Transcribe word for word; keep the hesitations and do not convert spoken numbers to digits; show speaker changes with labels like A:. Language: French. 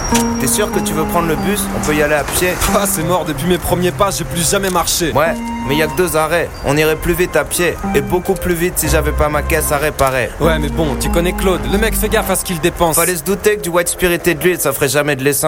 A: T'es sûr que tu veux prendre le bus? On peut y aller à pied.
B: Ah, c'est mort, depuis mes premiers pas, j'ai plus jamais marché.
A: Ouais, mais y a que deux arrêts. On irait plus vite à pied. Et beaucoup plus vite si j'avais pas ma caisse à réparer.
B: Ouais, mais bon, tu connais Claude. Le mec fait gaffe à ce qu'il dépense.
A: Fallait se douter que du white spirit et de l'huile, ça ferait jamais de l'essence.